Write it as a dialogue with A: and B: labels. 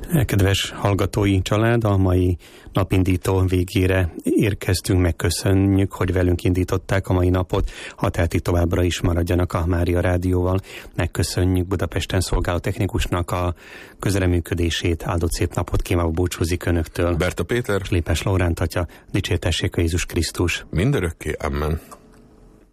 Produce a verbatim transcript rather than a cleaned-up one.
A: Kedves hallgatói család, a mai napindító végére érkeztünk, megköszönjük, hogy velünk indították a mai napot, ha teheti továbbra is maradjanak a Mária Rádióval. Megköszönjük Budapesten szolgáló technikusnak a közreműködését, áldott szép napot kívánok, búcsúzik önöktől.
B: Berta Péter,
A: Lépes Lóránt atya, dicsértessék a Jézus Krisztus.
B: mindörökké, amen.